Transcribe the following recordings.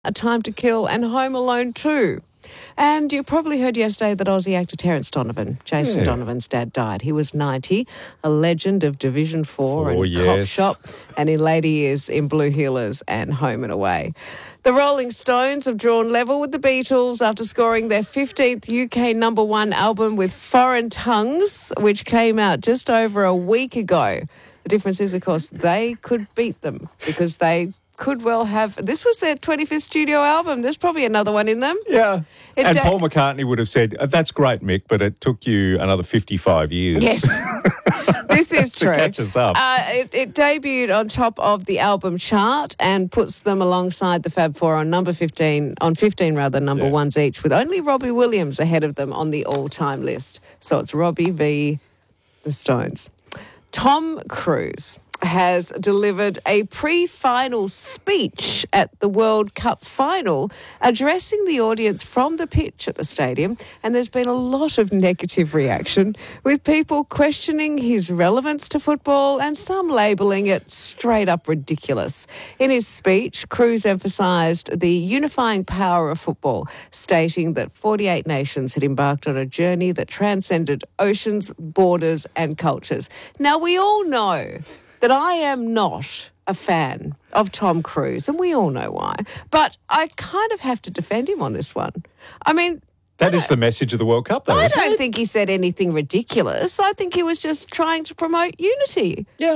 A Time to Kill and Home Alone 2. And you probably heard yesterday that Aussie actor Terence Donovan, Jason Donovan's dad, died. He was 90, a legend of Division 4 and Cop Shop, and in later years in Blue Heelers and Home and Away. The Rolling Stones have drawn level with the Beatles after scoring their 15th UK #1 album with Foreign Tongues, which came out just over a week ago. The difference is, of course, they could beat them because they could well have. This was their 25th studio album. There's probably another one in them. Yeah. And Paul McCartney would have said, that's great, Mick, but it took you another 55 years. Yes. This is true. To catch us up. It debuted on top of the album chart and puts them alongside the Fab Four on number 15 ones each, with only Robbie Williams ahead of them on the all-time list. So it's Robbie v. the Stones. Tom Cruise has delivered a pre-final speech at the World Cup final, addressing the audience from the pitch at the stadium, and there's been a lot of negative reaction, with people questioning his relevance to football and some labelling it straight up ridiculous. In his speech, Cruise emphasised the unifying power of football, stating that 48 nations had embarked on a journey that transcended oceans, borders and cultures. Now, we all know that I am not a fan of Tom Cruise, and we all know why. But I kind of have to defend him on this one. I mean, that is the message of the World Cup, though, I isn't it? don't think he said anything ridiculous. I think he was just trying to promote unity. Yeah.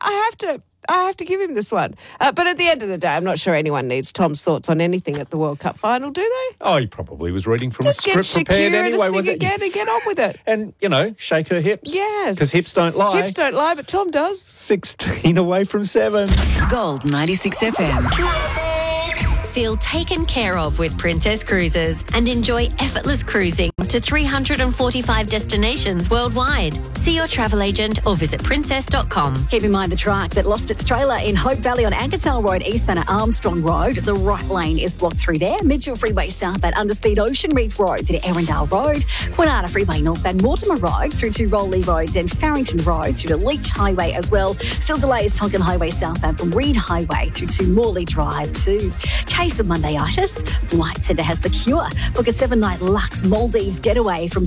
I have to give him this one. But at the end of the day, I'm not sure anyone needs Tom's thoughts on anything at the World Cup final, do they? Oh, he probably was reading from Just a script prepared anyway, was it? Again and get on with it. And, shake her hips. Yes. Because hips don't lie. Hips don't lie, but Tom does. 16 away from 7. Gold 96 FM. Feel taken care of with Princess Cruises and enjoy effortless cruising to 345 destinations worldwide. See your travel agent or visit princess.com. Keep in mind the truck that lost its trailer in Hope Valley on Agatell Road, eastbound at Armstrong Road. The right lane is blocked through there. Mitchell Freeway south at Underspeed Ocean Reef Road through to Erindale Road. Quinana Freeway northbound Mortimer Road through to Rowley Road, then Farrington Road through to Leach Highway as well. Still delays Tonkin Highway southbound from Reed Highway through to Morley Drive too. Case of Mondayitis, Flight Centre has the cure. Book a 7-night Lux Maldives getaway from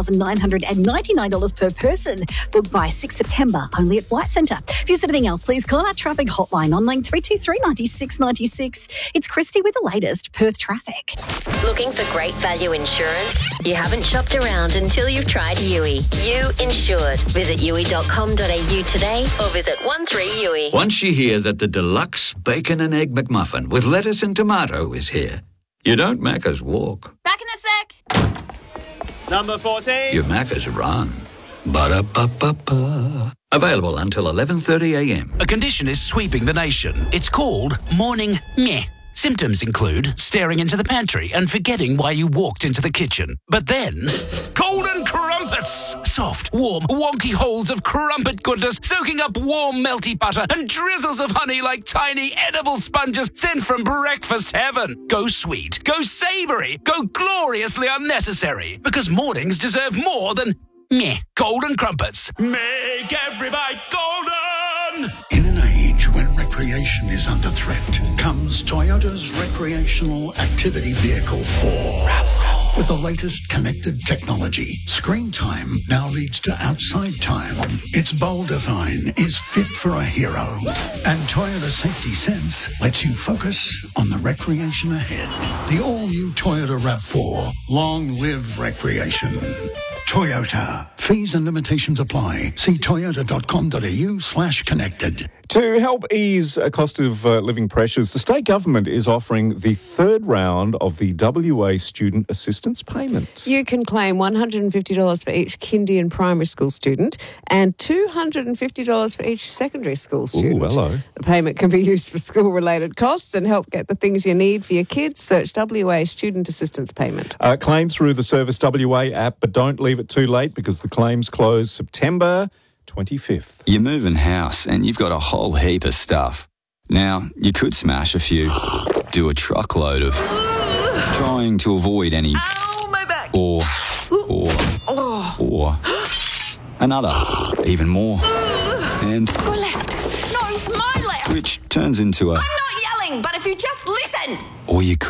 $3,999 per person. Booked by 6 September, only at Flight Centre. If you see anything else, please call our traffic hotline on line 323 96 96. It's Christy with the latest Perth traffic. Looking for great value insurance? You haven't shopped around until you've tried Yui. You Insured. Visit yui.com.au today or visit 13Yui. Once you hear that the deluxe bacon and egg McMuffin with lettuce and tomato is here, you don't Macca's walk. Back in a sec. Number 14. You Macca's run. Ba-da-ba-ba-ba. Available until 11:30 a.m. A condition is sweeping the nation. It's called morning meh. Symptoms include staring into the pantry and forgetting why you walked into the kitchen. But then, golden crumpets! Soft, warm, wonky holes of crumpet goodness, soaking up warm, melty butter and drizzles of honey like tiny edible sponges sent from breakfast heaven. Go sweet, go savoury, go gloriously unnecessary. Because mornings deserve more than meh. Golden crumpets. Make every bite golden! In an age when recreation is under threat, comes Toyota's recreational activity vehicle 4. RAV4. With the latest connected technology, screen time now leads to outside time. Its bold design is fit for a hero. And Toyota Safety Sense lets you focus on the recreation ahead. The all-new Toyota RAV4. Long live recreation. Toyota. Fees and limitations apply. See toyota.com.au/connected. To help ease cost of living pressures, the state government is offering the third round of the WA Student Assistance Payment. You can claim $150 for each kindy and primary school student and $250 for each secondary school student. Ooh, hello. The payment can be used for school-related costs and help get the things you need for your kids. Search WA Student Assistance Payment. Claim through the Service WA app, but don't leave it too late because the claims close September 25th. You're moving house and you've got a whole heap of stuff. Now, you could smash a few, do a truckload of, trying to avoid any, My back. or another, even more, and Go left. No, my left. which turns into a... I'm not yelling, but if you just listen. 10%. Or you could